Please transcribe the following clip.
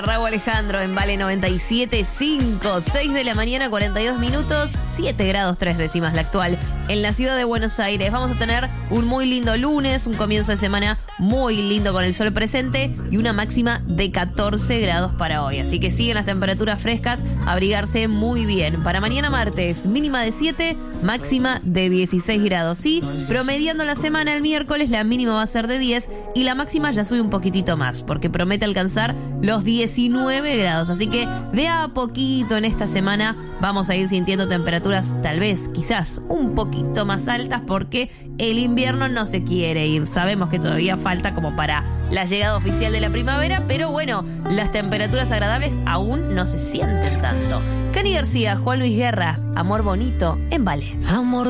Raúl Alejandro en Vale 97.5, 6 de la mañana, 42 minutos, 7 grados 3 décimas la actual en la ciudad de Buenos Aires. Vamos a tener un muy lindo lunes, un comienzo de semana muy lindo con el sol presente y una máxima de 14 grados para hoy. Así que siguen las temperaturas frescas, abrigarse muy bien. Para mañana martes, mínima de 7, máxima de 16 grados. Y promediando la semana el miércoles, la mínima va a ser de 10 y la máxima ya sube un poquitito más, porque promete alcanzar los 19 grados. Así que de a poquito en esta semana vamos a ir sintiendo temperaturas tal vez, quizás, un poquito más altas, porque el invierno no se quiere ir. Sabemos que todavía falta como para la llegada oficial de la primavera, pero bueno, las temperaturas agradables aún no se sienten tanto. Cani García, Juan Luis Guerra, Amor Bonito en Vale. Amor